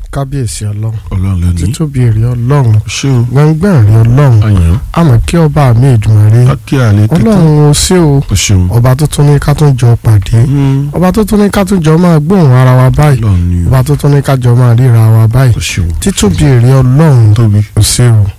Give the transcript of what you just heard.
kábíyèsí Ọlọ́run ló ní. títóbi èrè Ọlọ́run ṣé o. gbọ̀ngbọ̀n èrè Ọlọ́run àyàn. àmọ́ kí ọba mi Èdùmàrè kí àlè tètè. Ọlọ́run ó sí o ṣeun. ọba tó tún ní ká tún jọ pàdé ọba tó tún ní ká tún jọ máa gbóhùn ara wa báyìí Ọlọ́run ni o. ọba tó tún ní ká jọ máa ríra wa báyìí ṣeun. títóbi èrè Ọlọ́run tóbi. ó sí o.